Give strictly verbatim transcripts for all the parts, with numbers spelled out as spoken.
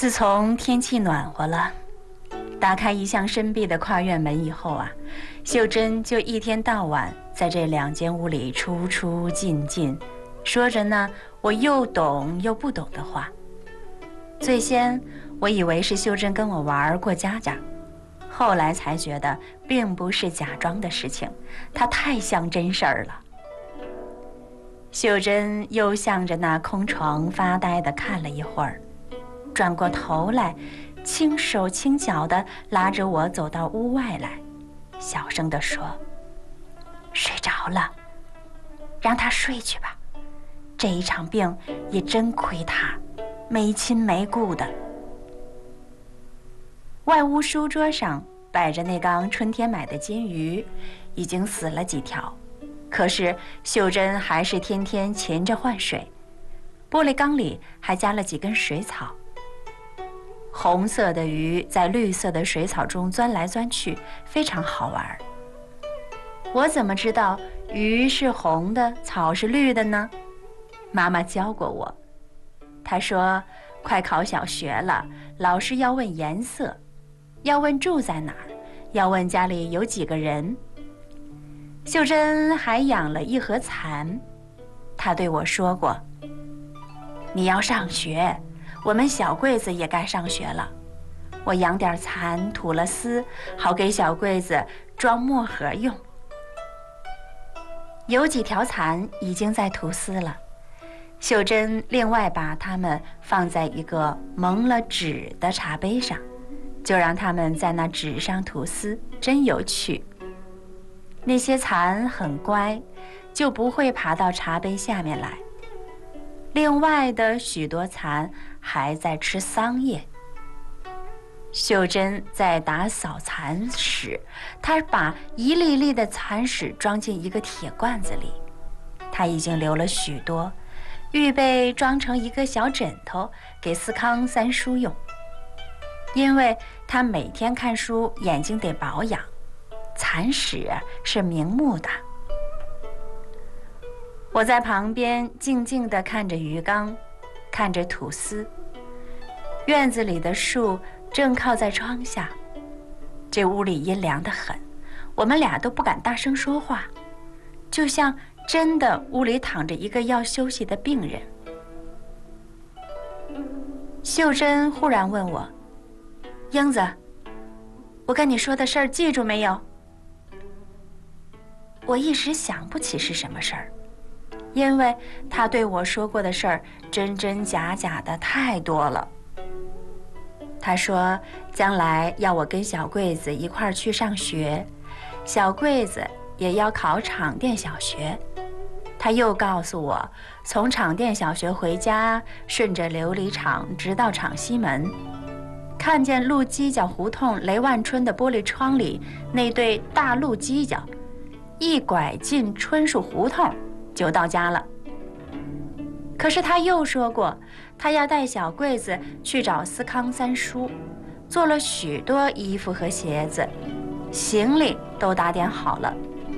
自从天气暖和了，打开一向深闭的跨院门以后啊，秀珍就一天到晚在这两间屋里出出进进，说着呢我又懂又不懂的话。最先我以为是秀珍跟我玩过家家，后来才觉得并不是假装的事情，它太像真事儿了。秀珍又向着那空床发呆地看了一会儿，转过头来，轻手轻脚地拉着我走到屋外来，小声地说：“睡着了，让他睡去吧。这一场病也真亏他，没亲没故的。”外屋书桌上摆着那缸春天买的金鱼，已经死了几条，可是秀珍还是天天勤着换水。玻璃缸里还加了几根水草，红色的鱼在绿色的水草中钻来钻去，非常好玩。我怎么知道鱼是红的，草是绿的呢？妈妈教过我，她说快考小学了，老师要问颜色，要问住在哪儿，要问家里有几个人。秀珍还养了一盒蚕，她对我说过，你要上学，我们小桂子也该上学了。我养点蚕，吐了丝，好给小桂子装墨盒用。有几条蚕已经在吐丝了，秀珍另外把它们放在一个蒙了纸的茶杯上，就让它们在那纸上吐丝，真有趣。那些蚕很乖，就不会爬到茶杯下面来。另外的许多蚕还在吃桑叶。秀珍在打扫蚕屎，她把一粒粒的蚕屎装进一个铁罐子里，她已经留了许多，预备装成一个小枕头给思康三叔用，因为他每天看书眼睛得保养，蚕屎是明目的。我在旁边静静地看着鱼缸，看着吐丝。院子里的树正靠在窗下，这屋里阴凉得很，我们俩都不敢大声说话，就像真的屋里躺着一个要休息的病人。秀珍忽然问我，英子，我跟你说的事儿记住没有？我一时想不起是什么事儿，因为她对我说过的事儿真真假假的太多了。她说将来要我跟小桂子一块儿去上学，小桂子也要考场店小学。她又告诉我，从场店小学回家，顺着琉璃厂直到厂西门，看见鹿犄角胡同雷万春的玻璃窗里那对大鹿犄角，一拐进春树胡同就到家了。可是他又说过，他要带小桂子去找思康三叔，做了许多衣服和鞋子，行李都打点好了。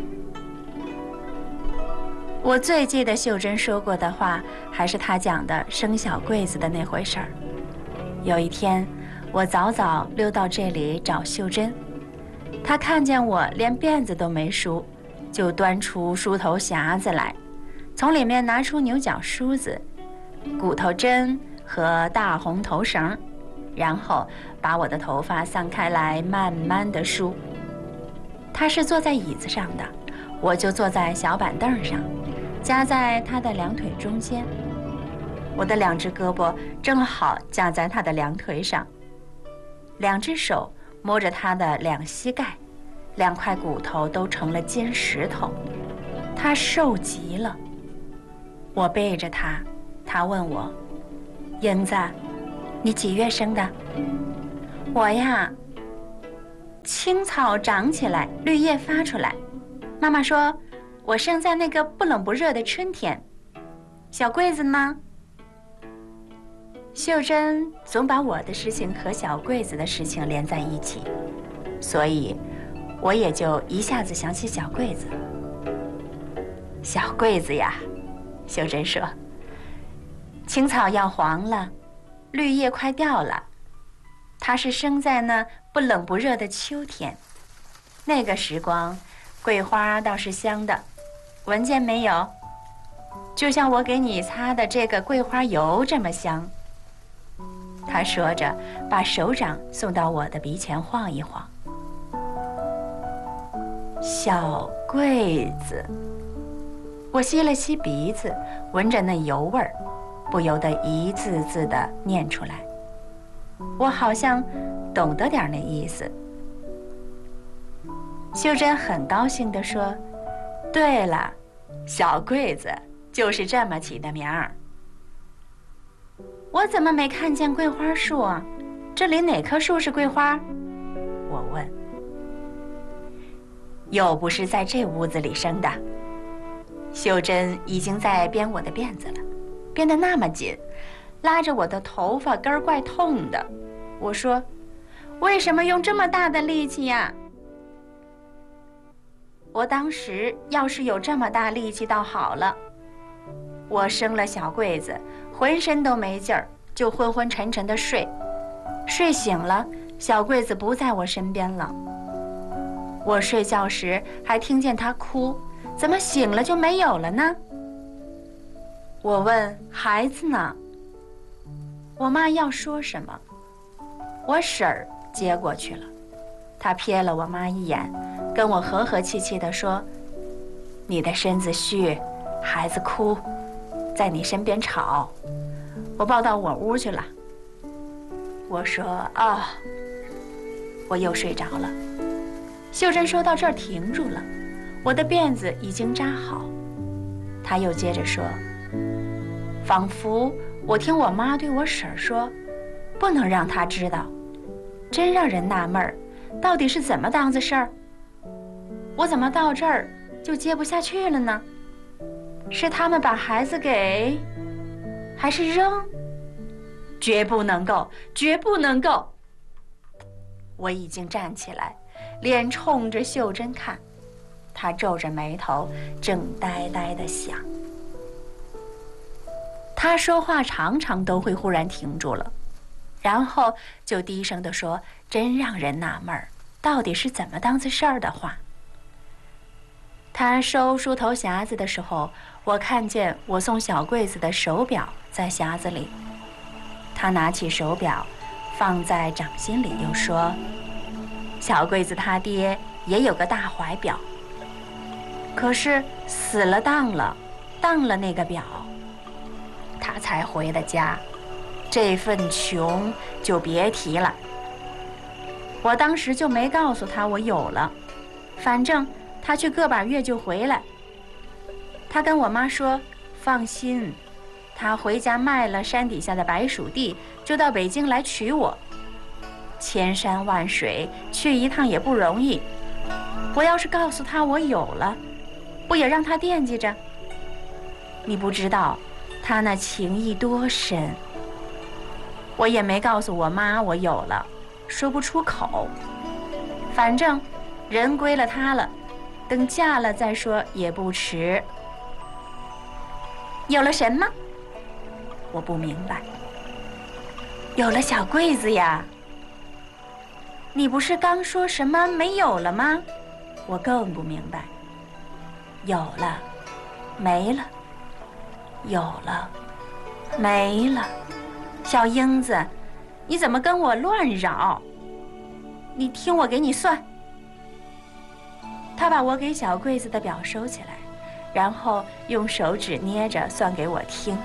我最记得秀珍说过的话，还是她讲的生小桂子的那回事儿。有一天，我早早溜到这里找秀珍，她看见我连辫子都没梳，就端出梳头匣子来，从里面拿出牛角梳子、骨头针和大红头绳，然后把我的头发散开来，慢慢地梳。他是坐在椅子上的，我就坐在小板凳上，夹在他的两腿中间。我的两只胳膊正好架在他的两腿上，两只手摸着他的两膝盖，两块骨头都成了尖石头。他瘦极了。我背着他，他问我，英子，你几月生的？我呀，青草长起来，绿叶发出来。妈妈说我生在那个不冷不热的春天。小桂子呢？秀珍总把我的事情和小桂子的事情连在一起，所以我也就一下子想起小桂子。小桂子呀，秀珍说，青草要黄了，绿叶快掉了， 它是生在那不冷不热的秋天。那个时光，桂花倒是香的，闻见没有？就像我给你擦的这个桂花油这么香。他说着，把手掌送到我的鼻前晃一晃。小桂子，我吸了吸鼻子，闻着那油味儿，不由得一字字地念出来。我好像懂得点那意思。秀珍很高兴地说：“对了，小桂子就是这么起的名儿。”我怎么没看见桂花树啊？这里哪棵树是桂花？我问。又不是在这屋子里生的。秀珍已经在编我的辫子了，编得那么紧，拉着我的头发根儿怪痛的。我说：“为什么用这么大的力气呀？”我当时要是有这么大力气倒好了。我生了小桂子，浑身都没劲儿，就昏昏沉沉的睡。睡醒了，小桂子不在我身边了。我睡觉时还听见她哭，怎么醒了就没有了呢？我问孩子呢？我妈要说什么，我婶儿接过去了。她瞥了我妈一眼，跟我和和气气地说：“你的身子虚，孩子哭，在你身边吵，我抱到我屋去了。”我说：“哦。”我又睡着了。秀珍说到这儿停住了，我的辫子已经扎好。她又接着说，仿佛我听我妈对我婶儿说，不能让她知道，真让人纳闷儿，到底是怎么当子事儿？我怎么到这儿就接不下去了呢？是他们把孩子给，还是扔？绝不能够，绝不能够！我已经站起来，脸冲着秀珍看，她皱着眉头，正呆呆地想。她说话常常都会忽然停住了，然后就低声地说：“真让人纳闷儿，到底是怎么当子事儿的话。”她收梳头匣子的时候，我看见我送小桂子的手表在匣子里。她拿起手表，放在掌心里，又说：“小桂子她爹也有个大怀表，可是死了当了，当了那个表，他才回的家，这份穷就别提了。”我当时就没告诉他我有了，反正他去个把月就回来。他跟我妈说：“放心，他回家卖了山底下的白薯地，就到北京来娶我。千山万水去一趟也不容易，我要是告诉他我有了，不也让他惦记着？你不知道他那情意多深。”我也没告诉我妈我有了，说不出口。反正人归了他了，等嫁了再说也不迟。有了什么？我不明白。有了小桂子呀。你不是刚说什么没有了吗？我更不明白。有了，没了，有了，没了。小英子，你怎么跟我乱扰？你听我给你算。他把我给小桂子的表收起来，然后用手指捏着算给我听。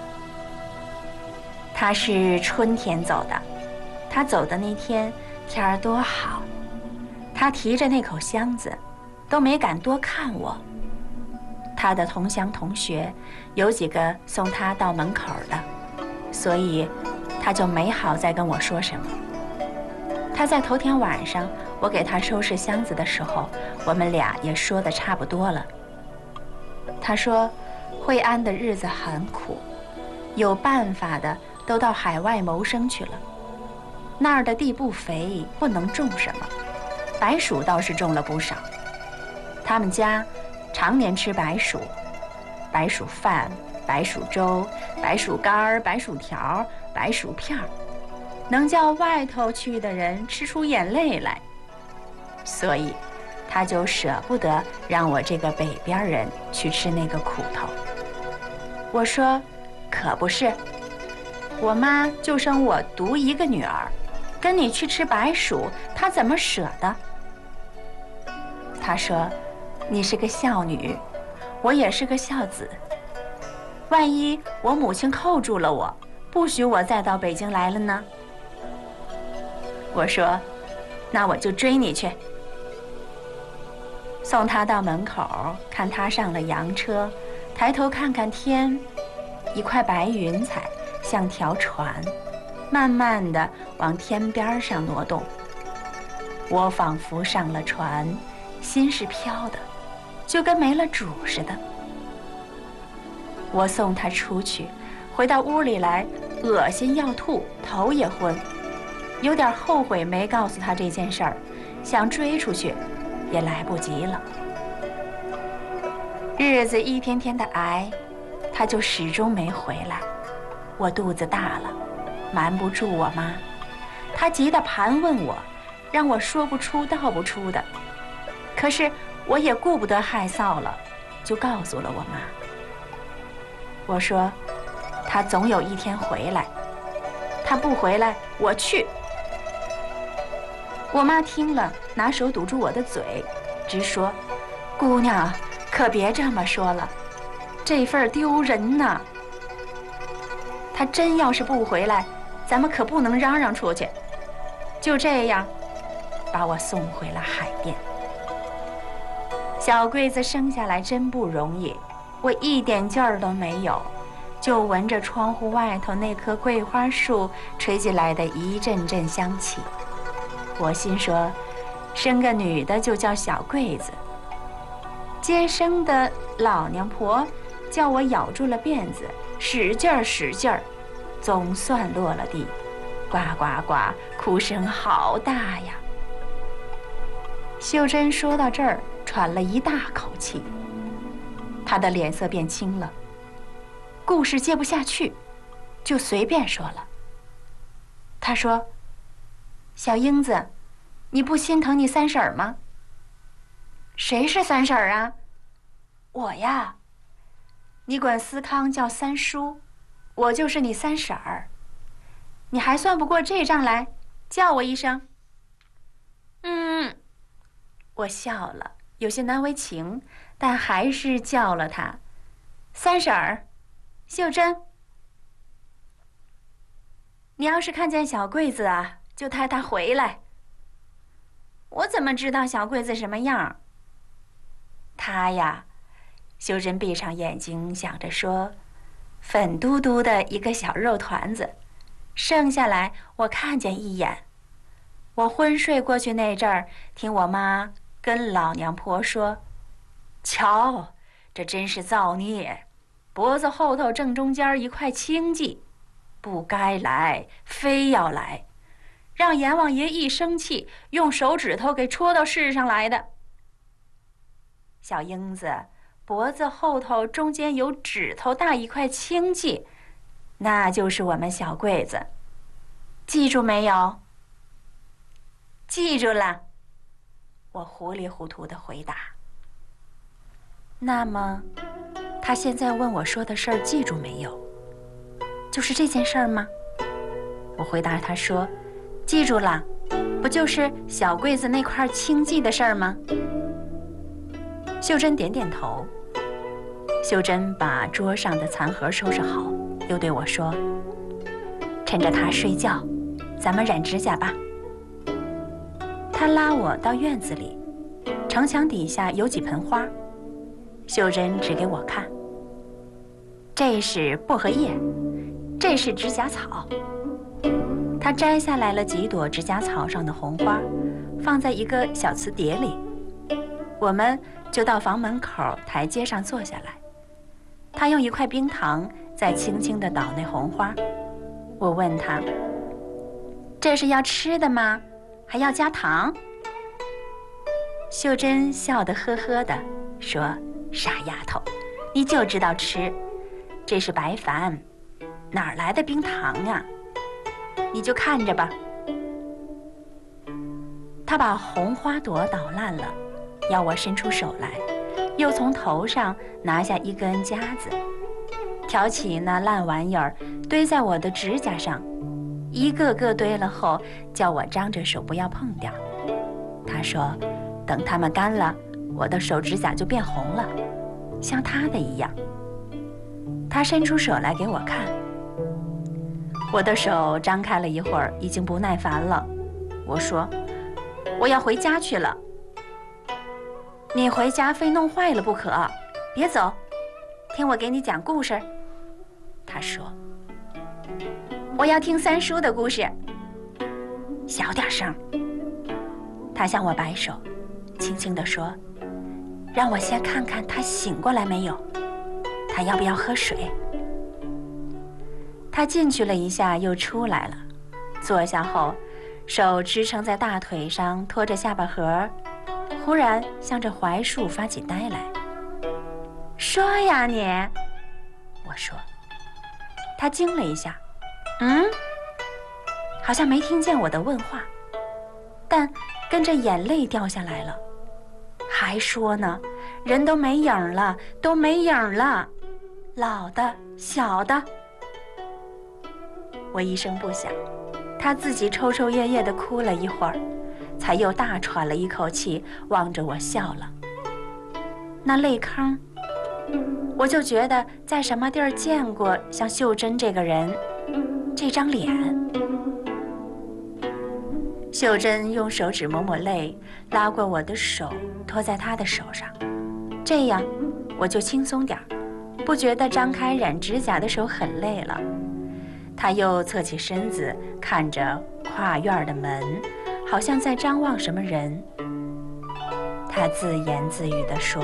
他是春天走的，他走的那天天儿多好，他提着那口箱子，都没敢多看我。他的同乡同学有几个送他到门口的，所以他就没好再跟我说什么。他在头天晚上我给他收拾箱子的时候，我们俩也说得差不多了。他说惠安的日子很苦，有办法的都到海外谋生去了，那儿的地不肥，不能种什么，白薯倒是种了不少。他们家常年吃白薯，白薯饭、白薯粥、白薯干、白薯条、白薯片儿， 能叫外头去的人吃出眼泪来，所以他就舍不得让我这个北边人去吃那个苦头。我说，可不是，我妈就生我独一个女儿，跟你去吃白薯，她怎么舍得？她说，你是个孝女，我也是个孝子，万一我母亲扣住了我，不许我再到北京来了呢？我说，那我就追你去。送他到门口，看他上了洋车，抬头看看天，一块白云彩像条船，慢慢地往天边上挪动。我仿佛上了船，心是飘的，就跟没了主似的。我送他出去，回到屋里来，恶心要吐，头也昏，有点后悔没告诉他这件事儿，想追出去也来不及了。日子一天天的挨，他就始终没回来。我肚子大了，瞒不住我妈，她急得盘问我，让我说不出道不出的。可是我也顾不得害臊了，就告诉了我妈。我说，他总有一天回来，他不回来，我去。我妈听了，拿手堵住我的嘴，直说：“姑娘，可别这么说了，这份丢人呐。他真要是不回来，咱们可不能嚷嚷出去。”就这样，把我送回了海淀。小桂子生下来真不容易，我一点劲儿都没有，就闻着窗户外头那棵桂花树吹进来的一阵阵香气。我心说，生个女的就叫小桂子。接生的老娘婆叫我咬住了辫子，使劲儿使劲儿，总算落了地，呱呱呱，哭声好大呀。秀珍说到这儿，喘了一大口气，她的脸色变青了，故事接不下去，就随便说了。她说：“小英子，你不心疼你三婶儿吗？”“谁是三婶儿啊？”“我呀。你管思康叫三叔，我就是你三婶儿。你还算不过这账来，叫我一声。”“嗯。”我笑了，有些难为情，但还是叫了她：“三婶儿，秀珍。你要是看见小桂子啊，就带她回来。”“我怎么知道小桂子什么样？”“她呀。”秀珍闭上眼睛想着说，“粉嘟嘟的一个小肉团子，生下来我看见一眼。我昏睡过去那阵儿，听我妈跟老娘婆说，瞧，这真是造孽，脖子后头正中间一块青迹，不该来，非要来，让阎王爷一生气，用手指头给戳到世上来的。小英子，脖子后头中间有指头大一块青迹，那就是我们小桂子，记住没有？”“记住了。”我糊里糊涂地回答。“那么，他现在问我说的事儿记住没有？就是这件事儿吗？”我回答他说：“记住了，不就是小桂子那块青迹的事儿吗？”秀珍点点头。秀珍把桌上的残盒收拾好，又对我说：“趁着他睡觉，咱们染指甲吧。”他拉我到院子里，城墙底下有几盆花，秀珍指给我看：“这是薄荷叶，这是指甲草。”她摘下来了几朵指甲草上的红花，放在一个小瓷碟里。我们就到房门口台阶上坐下来，她用一块冰糖再轻轻地捣那红花。我问她：“这是要吃的吗？还要加糖？”秀珍笑得呵呵的说：“傻丫头，你就知道吃，这是白矾，哪儿来的冰糖啊？” 你就看着吧。他把红花朵捣烂了，要我伸出手来，又从头上拿下一根夹子，挑起那烂玩意儿堆在我的指甲上，一个个堆了后，叫我张着手不要碰掉。他说等它们干了，我的手指甲就变红了，像他的一样。他伸出手来给我看，我的手张开了一会儿，已经不耐烦了。我说我要回家去了。你回家非弄坏了不可，别走，听我给你讲故事。他说我要听三叔的故事。小点声。他向我摆手，轻轻地说，让我先看看他醒过来没有，他要不要喝水。他进去了一下又出来了，坐下后手支撑在大腿上，托着下巴颏，忽然向着槐树发起呆来。说呀你，我说。他惊了一下，嗯，好像没听见我的问话，但跟着眼泪掉下来了，还说呢，人都没影了，都没影了，老的小的。我一声不响，他自己抽抽噎噎地哭了一会儿，才又大喘了一口气，望着我笑了。那泪坑，我就觉得在什么地儿见过像秀珍这个人，这张脸。秀珍用手指抹抹泪，拉过我的手，托在她的手上，这样我就轻松点儿，不觉得张开染指甲的手很累了。她又侧起身子，看着跨院的门，好像在张望什么人。她自言自语地说，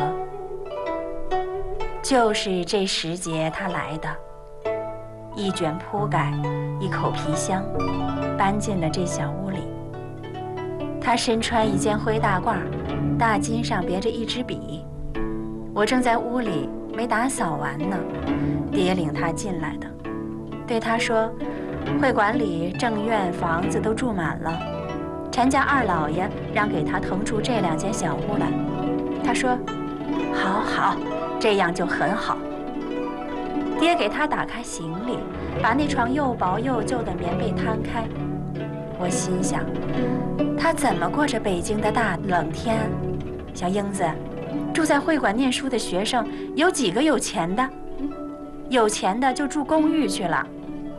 就是这时节他来的，一卷铺盖，一口皮箱，搬进了这小屋里。他身穿一件灰大褂，大襟上别着一支笔。我正在屋里没打扫完呢，爹领他进来的，对他说，会馆里正院房子都住满了，陈家二老爷让给他腾出这两间小屋来。他说好好，这样就很好。爹给他打开行李，把那床又薄又旧的棉被摊开。我心想，他怎么过着北京的大冷天？小英子，住在会馆念书的学生有几个有钱的？有钱的就住公寓去了。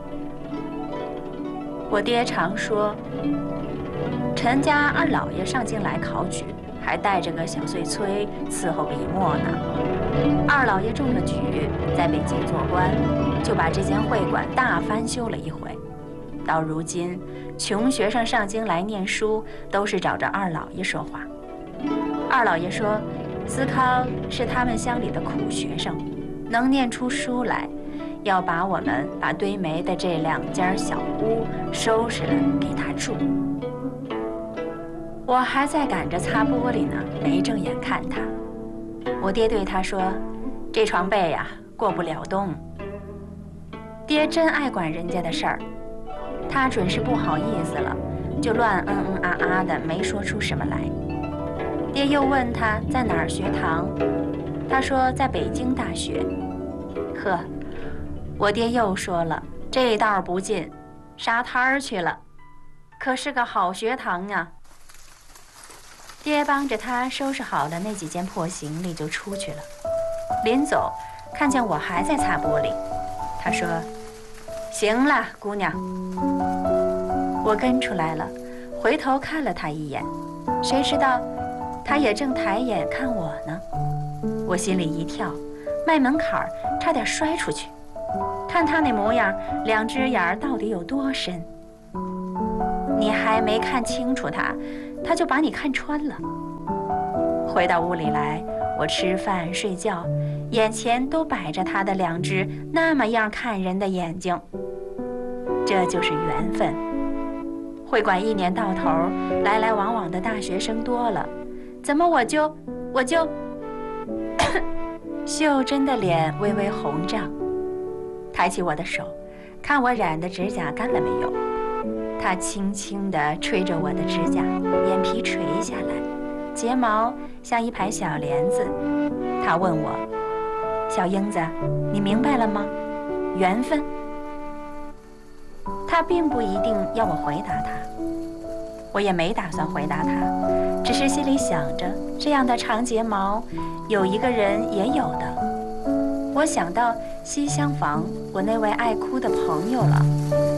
我爹常说，陈家二老爷上京来考举，还带着个小碎催伺候笔墨呢。二老爷中了举，在北京做官，就把这间会馆大翻修了一回。到如今，穷学生上京来念书，都是找着二老爷说话。二老爷说，思康是他们乡里的苦学生，能念出书来，要把我们把堆煤的这两间小屋收拾了给他住。我还在赶着擦玻璃呢，没正眼看他。我爹对他说，这床被呀、啊、过不了冬。爹真爱管人家的事儿，他准是不好意思了，就乱嗯嗯啊啊的，没说出什么来。爹又问他在哪儿学堂，他说在北京大学。呵，我爹又说了，这道不进，沙滩儿去了，可是个好学堂啊。爹帮着他收拾好了那几件破行李就出去了。临走，看见我还在擦玻璃，他说，行了，姑娘。我跟出来了，回头看了他一眼，谁知道他也正抬眼看我呢。我心里一跳，迈门槛儿差点摔出去。看他那模样，两只眼到底有多深？你还没看清楚他，他就把你看穿了。回到屋里来，我吃饭睡觉，眼前都摆着他的两只那么样看人的眼睛。这就是缘分。会馆一年到头来来往往的大学生多了，怎么我就我就秀珍的脸微微红胀，抬起我的手，看我染的指甲干了没有。 他轻轻地吹着我的指甲，眼皮垂下来，睫毛像一排小帘子。他问我：“小英子，你明白了吗？缘分。”他并不一定要我回答他，我也没打算回答他，只是心里想着，这样的长睫毛，有一个人也有的。我想到西厢房我那位爱哭的朋友了。